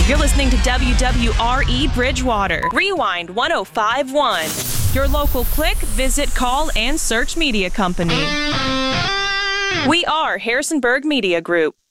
You're listening to WWRE Bridgewater. Rewind 105.1. Your local click, visit, call, and search media company. We are Harrisonburg Media Group.